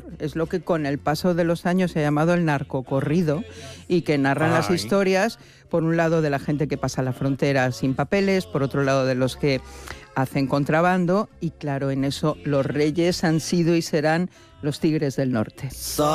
folclore, es lo que con el paso de los años se ha llamado el narcocorrido, y que narran las historias, por un lado de la gente que pasa la frontera sin papeles, por otro lado de los que hacen contrabando, y claro, en eso los reyes han sido y serán los tigres del norte.